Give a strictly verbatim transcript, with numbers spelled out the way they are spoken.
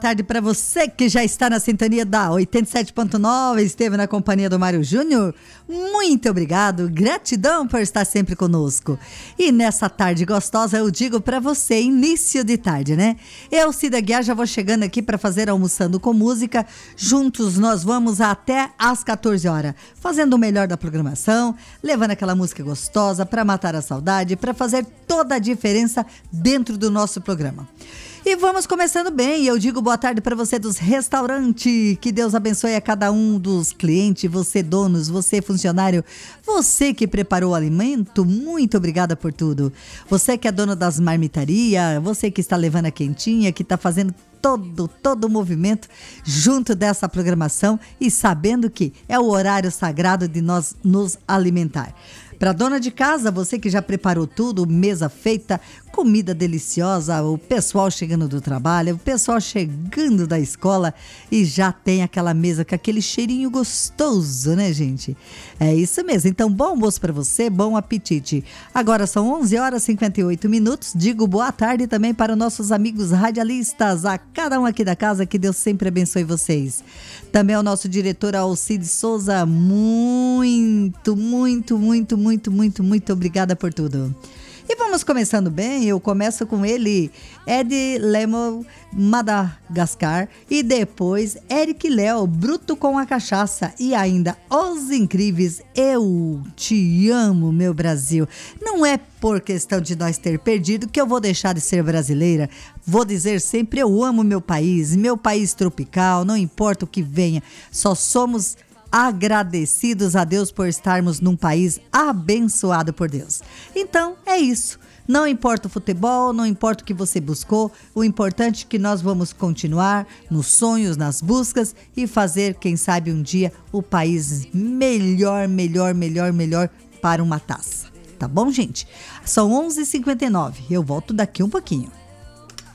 Tarde para você que já está na sintonia da oitenta e sete ponto nove, esteve na companhia do Mário Júnior. Muito obrigado, gratidão por estar sempre conosco. E nessa tarde gostosa eu digo para você, início de tarde, né? Eu, Cida Guiar, já vou chegando aqui para fazer Almoçando com Música. Juntos nós vamos até às quatorze horas, fazendo o melhor da programação, levando aquela música gostosa para matar a saudade, para fazer toda a diferença dentro do nosso programa. E vamos começando bem, eu digo boa tarde para você dos restaurantes, que Deus abençoe a cada um dos clientes, você donos, você funcionário, você que preparou o alimento, muito obrigada por tudo. Você que é dono das marmitarias, você que está levando a quentinha, que está fazendo todo, todo o movimento junto dessa programação e sabendo que é o horário sagrado de nós nos alimentar. Para dona de casa, você que já preparou tudo, mesa feita, comida deliciosa, o pessoal chegando do trabalho, o pessoal chegando da escola e já tem aquela mesa com aquele cheirinho gostoso, né, gente? É isso mesmo. Então, bom almoço para você, bom apetite. Agora são onze horas e cinquenta e oito minutos. Digo boa tarde também para os nossos amigos radialistas, a cada um aqui da casa, que Deus sempre abençoe vocês. Também ao nosso diretor Alcide Souza, muito, muito, muito, muito, muito, muito obrigada por tudo. E vamos começando bem, eu começo com ele, Ed Lemon, Madagascar, e depois Eric Léo, Bruto com a Cachaça, e ainda Os Incríveis, Eu Te Amo, Meu Brasil. Não é por questão de nós ter perdido que eu vou deixar de ser brasileira, vou dizer sempre eu amo meu país, meu país tropical, não importa o que venha, só somos agradecidos a Deus por estarmos num país abençoado por Deus. Então, é isso. Não importa o futebol, não importa o que você buscou, o importante é que nós vamos continuar nos sonhos, nas buscas e fazer, quem sabe, um dia o país melhor, melhor, melhor, melhor para uma taça. Tá bom, gente? São onze e cinquenta e nove. Eu volto daqui um pouquinho.